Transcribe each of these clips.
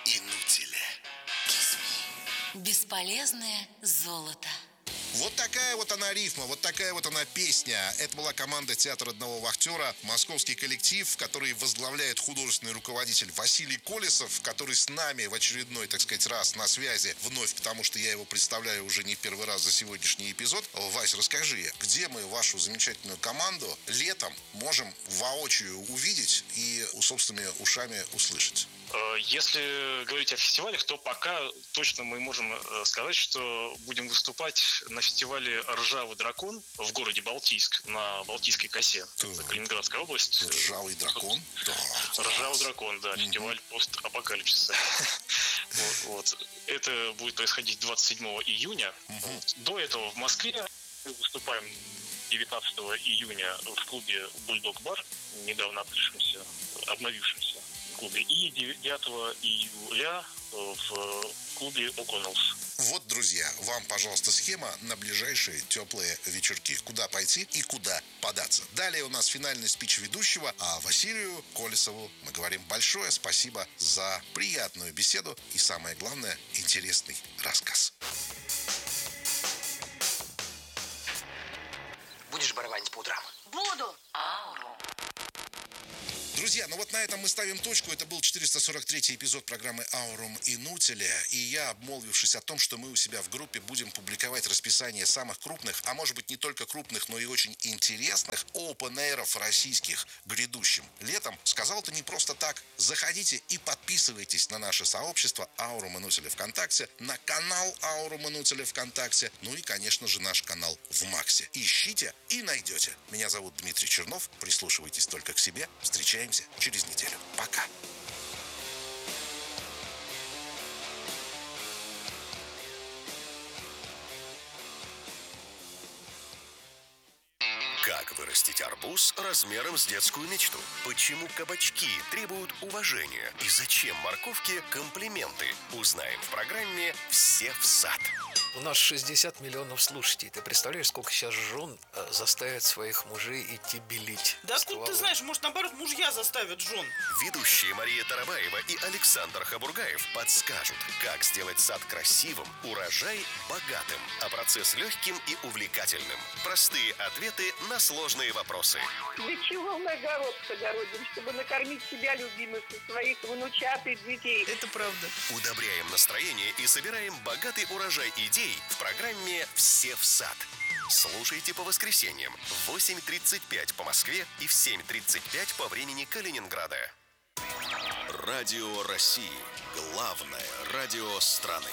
инутиля. Бесполезное золото. Вот такая вот она рифма, вот такая вот она песня. Это была команда театра одного вахтера, московский коллектив, который возглавляет художественный руководитель Василий Колесов, который с нами в очередной, так сказать, раз на связи вновь, потому что я его представляю уже не в первый раз за сегодняшний эпизод. Вась, расскажи, где мы вашу замечательную команду летом можем воочию увидеть и собственными ушами услышать? Если говорить о фестивалях, то пока точно мы можем сказать, что будем выступать на фестивале «Ржавый дракон» в городе Балтийск, на Балтийской косе. Это Калининградская область. «Ржавый дракон»? Да. «Ржавый дракон», да, фестиваль постапокалипсиса. Вот. Это будет происходить 27 июня. До этого в Москве мы выступаем 19 июня в клубе «Бульдог Бар», недавно обновившемся клубе, и 9 июля в клубе «О'Коннеллс». Вот, друзья, вам, пожалуйста, схема на ближайшие теплые вечерки. Куда пойти и куда податься. Далее у нас финальный спич ведущего, а Василию Колесову мы говорим большое спасибо за приятную беседу и, самое главное, интересный рассказ. Будешь барабанить по утрам? Буду. Друзья, ну вот на этом мы ставим точку. Это был 443-й эпизод программы «Аурум Инутиля». И я, обмолвившись о том, что мы у себя в группе будем публиковать расписание самых крупных, а может быть не только крупных, но и очень интересных опен-эйров российских грядущим летом, сказал это не просто так. Заходите и подписывайтесь на наше сообщество «Аурум Инутиля» ВКонтакте, на канал «Аурум Инутиля» ВКонтакте, ну и, конечно же, наш канал в Максе. Ищите и найдете. Меня зовут Дмитрий Чернов. Прислушивайтесь только к себе. Встречаемся через неделю. Пока. Как вырастить арбуз размером с детскую мечту? Почему кабачки требуют уважения? И зачем морковке комплименты? Узнаем в программе «Все в сад». У нас 60 миллионов слушателей. Ты представляешь, сколько сейчас жен заставят своих мужей идти белить? Да откуда ты знаешь, может, наоборот, мужья заставят жен? Ведущие Мария Тарабаева и Александр Хабургаев подскажут, как сделать сад красивым, урожай богатым, а процесс легким и увлекательным. Простые ответы на сложные вопросы. Для чего мы огород-то огородим? Чтобы накормить себя любимых и своих внучат и детей. Это правда. Удобряем настроение и собираем богатый урожай идей в программе «Все в сад». Слушайте по воскресеньям в 8:35 по Москве и в 7:35 по времени Калининграда. Радио России. Главное радио страны.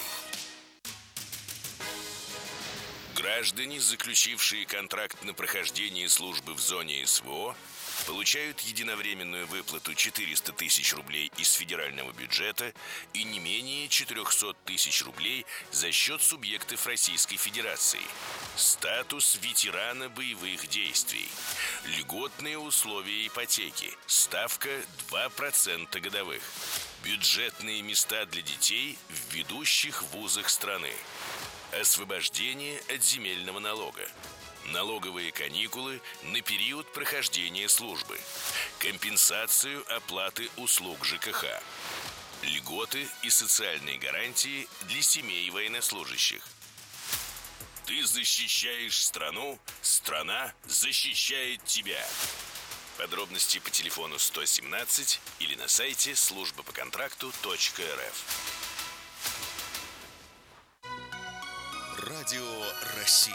Граждане, заключившие контракт на прохождение службы в зоне СВО, получают единовременную выплату 400 тысяч рублей из федерального бюджета и не менее 400 тысяч рублей за счет субъектов Российской Федерации. Статус ветерана боевых действий. Льготные условия ипотеки. Ставка 2% годовых. Бюджетные места для детей в ведущих вузах страны. Освобождение от земельного налога. Налоговые каникулы на период прохождения службы. Компенсацию оплаты услуг ЖКХ. Льготы и социальные гарантии для семей военнослужащих. Ты защищаешь страну, страна защищает тебя. Подробности по телефону 117 или на сайте службапоконтракту.рф. Радио России.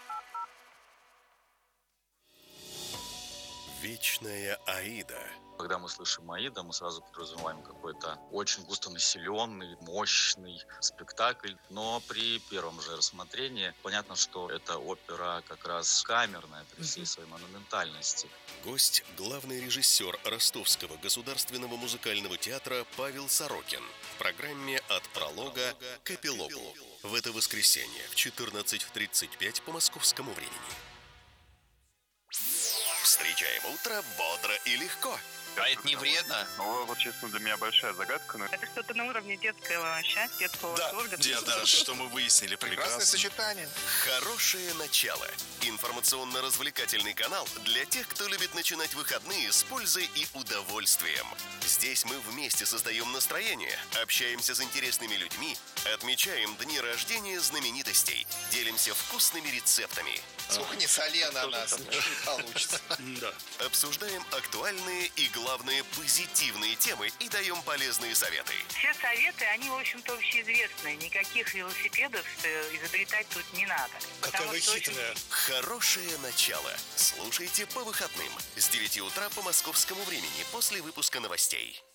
Вечная Аида. Когда мы слышим «Аида», мы сразу подразумеваем какой-то очень густонаселенный, мощный спектакль. Но при первом же рассмотрении понятно, что это опера как раз камерная при всей своей монументальности. Гость – главный режиссер Ростовского государственного музыкального театра Павел Сорокин в программе «От пролога к эпилогу». В это воскресенье в 14:35 по московскому времени. Встречаем утро бодро и легко. А это не вредно? Ну, вот, честно, для меня большая загадка. Но... Это что-то на уровне детского счастья, детского восторга. Да, что мы выяснили. Прекрасное сочетание. Хорошее начало. Информационно-развлекательный канал для тех, кто любит начинать выходные с пользой и удовольствием. Здесь мы вместе создаем настроение, общаемся с интересными людьми, отмечаем дни рождения знаменитостей, делимся вкусными рецептами. Сколько не соли ананас, не получится. Да. Обсуждаем актуальные и, главное, позитивные темы и даем полезные советы. Все советы, они, в общем-то, общеизвестные. Никаких велосипедов изобретать тут не надо. Какая вы хитрая. Хорошее начало. Слушайте по выходным с 9 утра по московскому времени после выпуска новостей.